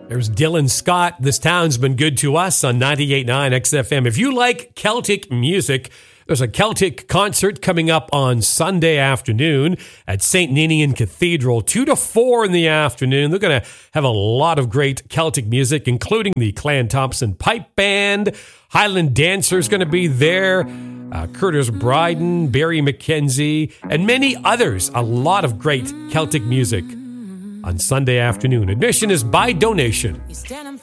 There's Dylan Scott. This town's been good to us on 98.9 XFM. If you like Celtic music, there's a Celtic concert coming up on Sunday afternoon at St. Ninian Cathedral, 2 to 4 in the afternoon. They're going to have a lot of great Celtic music, including the Clan Thompson Pipe Band. Highland Dancer's going to be there. Curtis Bryden, Barry McKenzie, and many others. A lot of great Celtic music on Sunday afternoon. Admission is by donation.